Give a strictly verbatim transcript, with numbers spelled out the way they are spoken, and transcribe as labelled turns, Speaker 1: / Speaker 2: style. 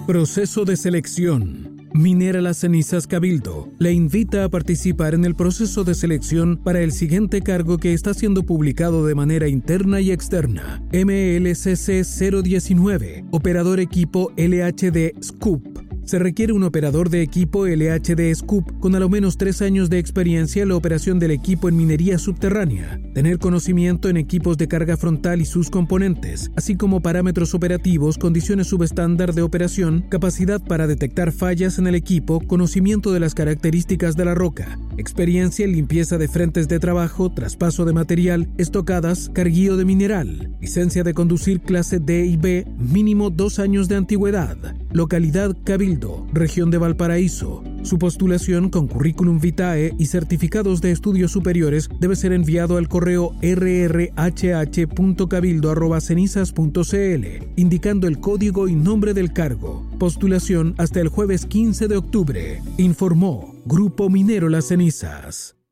Speaker 1: Proceso de selección. Minera Las Cenizas Cabildo le invita a participar en el proceso de selección para el siguiente cargo que está siendo publicado de manera interna y externa. M L C C cero diecinueve, Operador Equipo L H D Scoop. Se requiere un operador de equipo L H D Scoop con a lo menos tres años de experiencia en la operación del equipo en minería subterránea, tener conocimiento en equipos de carga frontal y sus componentes, así como parámetros operativos, condiciones subestándar de operación, capacidad para detectar fallas en el equipo, conocimiento de las características de la roca, experiencia en limpieza de frentes de trabajo, traspaso de material, estocadas, carguío de mineral, licencia de conducir clase D y B, mínimo dos años de antigüedad, localidad Cabildo, región de Valparaíso. Su postulación con currículum vitae y certificados de estudios superiores debe ser enviado al correo r r h h punto cabildo arroba cenizas punto c l, indicando el código y nombre del cargo. Postulación hasta el jueves quince de octubre. Informó Grupo Minero Las Cenizas.